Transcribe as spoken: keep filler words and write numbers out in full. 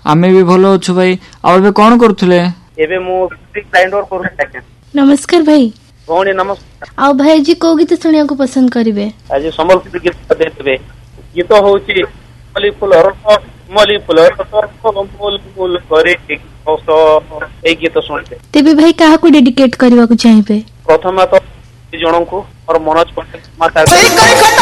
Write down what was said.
आमे भी भलो अछु भाई। आ एबे कोन करथुले? एबे मु ग्राइंडर करू आज्ञा। नमस्कार भाई। भौणी नमस्कार। आ भाई जी को गीत सुनिया को पसंद करिवे? आज संबलपुर गीत देतबे। गीत होउची मली फूल रस मली फूल रस मूल मूल करे औसो ए गीत सुनते। तेबे भाई काहा को डेडिकेट करबा को चाहिबे? प्रथम तो जनन को और मनोज पटेल माता